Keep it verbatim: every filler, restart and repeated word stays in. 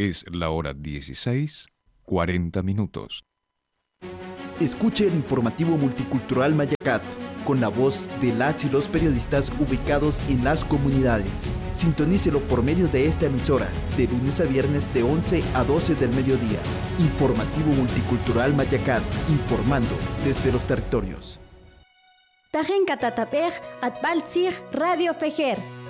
Es la hora dieciséis, cuarenta minutos. Escuche el informativo multicultural Mayacat, con la voz de las y los periodistas ubicados en las comunidades. Sintonícelo por medio de esta emisora, de lunes a viernes de once a doce del mediodía. Informativo multicultural Mayacat, informando desde los territorios. Tajen Catatapej, Atbaltzig, Radio Fejer.